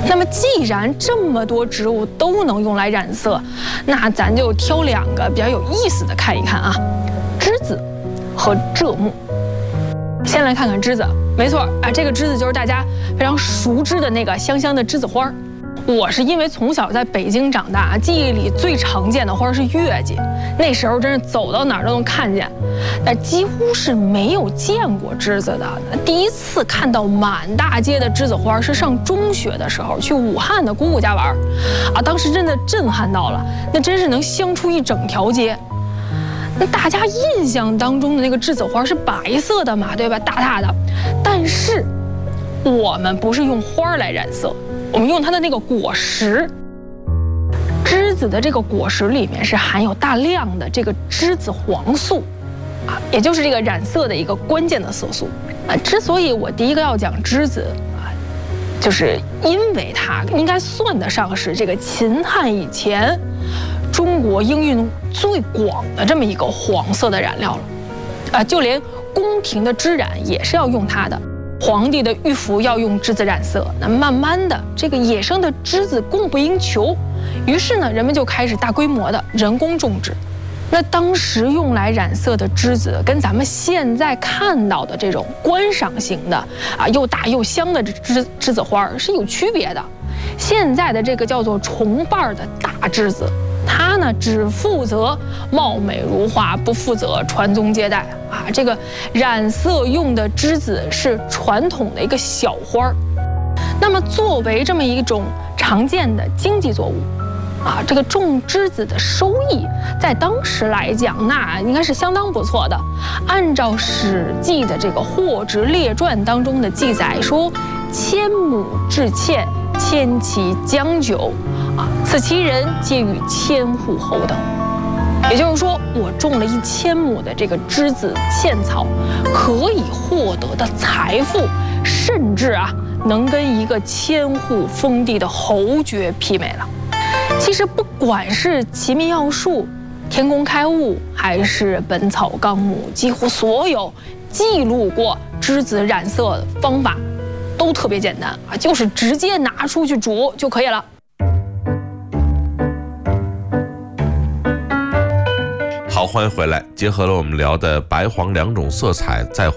那么既然这么多植物都能用来染色，那咱就挑2个比较有意思的看一看啊，栀子和柘木。先来看看栀子，没错啊，这个栀子就是大家非常熟知的那个香香的栀子花。我是因为从小在北京长大，记忆里最常见的花是月季，那时候真是走到哪儿都能看见，但几乎是没有见过栀子的。第一次看到满大街的栀子花是上中学的时候，去武汉的姑姑家玩，啊，当时真的震撼到了，那真是能香出一整条街。那大家印象当中的那个栀子花是白色的嘛，对吧？大大的，但是我们不是用花来染色，我们用它的那个果实。栀子的这个果实里面是含有大量的这个栀子黄素，啊，也就是这个染色的一个关键的色素。啊，之所以我第一个要讲栀子，啊，就是因为它应该算得上是这个秦汉以前中国应用最广的这么一个黄色的染料了，啊，就连宫廷的织染也是要用它的，皇帝的御服要用栀子染色。那慢慢的，这个野生的栀子供不应求，于是呢，人们就开始大规模的人工种植。那当时用来染色的栀子，跟咱们现在看到的这种观赏型的啊又大又香的栀子花是有区别的。现在的这个叫做重瓣的大栀子，它呢只负责貌美如花，不负责传宗接代啊。这个染色用的栀子是传统的一个小花。那么作为这么一种常见的经济作物啊，这个种栀子的收益在当时来讲，那应该是相当不错的。按照《史记》的这个《货殖列传》当中的记载说，1000亩制芡，千其将酒，啊，此其人皆与千户侯等。也就是说，我种了1000亩的这个栀子芡草，可以获得的财富，甚至啊，能跟一个千户封地的侯爵媲美了。其实不管是《齐民要术》《天工开物》还是《本草纲目》，几乎所有记录过栀子染色的方法都特别简单啊，就是直接拿出去煮就可以了。 好，欢迎回来。结合了我们聊的白黄2种色彩，再